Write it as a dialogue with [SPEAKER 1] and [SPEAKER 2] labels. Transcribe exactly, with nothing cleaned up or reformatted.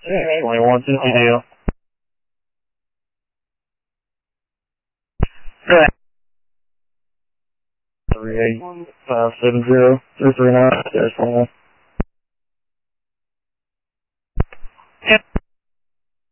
[SPEAKER 1] twenty-one fifty deal. Right. three eight five seven zero three three nine dash one.